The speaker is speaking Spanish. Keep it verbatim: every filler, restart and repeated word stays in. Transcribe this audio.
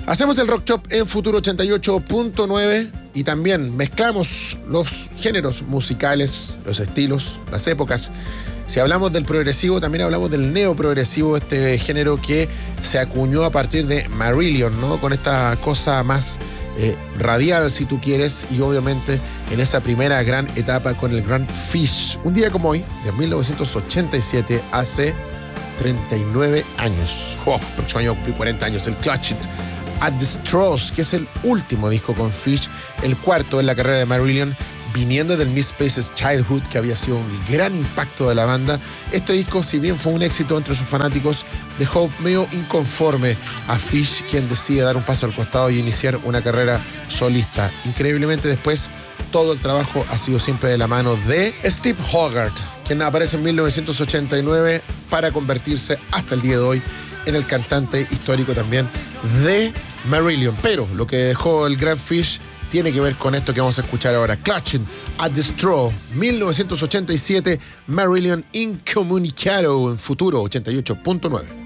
Hacemos el Rock Shop en Futuro ochenta y ocho punto nueve y también mezclamos los géneros musicales, los estilos, las épocas. Si hablamos del progresivo, también hablamos del neoprogresivo, este género que se acuñó a partir de Marillion, ¿no? Con esta cosa más eh, radial, si tú quieres, y obviamente en esa primera gran etapa con el Grand Fish. Un día como hoy, de mil novecientos ochenta y siete, hace treinta y nueve años. Oh, próximo año cumplí cuarenta años, el Clutch It at the Straws, que es el último disco con Fish, el cuarto en la carrera de Marillion, viniendo del Misplaced Childhood, que había sido un gran impacto de la banda. Este disco, si bien fue un éxito entre sus fanáticos, dejó medio inconforme a Fish, quien decide dar un paso al costado y iniciar una carrera solista. Increíblemente después, todo el trabajo ha sido siempre de la mano de Steve Hogarth, quien aparece en mil novecientos ochenta y nueve para convertirse hasta el día de hoy en el cantante histórico también de Marillion. Pero lo que dejó el Grand Fish tiene que ver con esto que vamos a escuchar ahora. Clutching at the Straw, mil novecientos ochenta y siete, Marillion Incommunicado en Futuro ochenta y ocho punto nueve.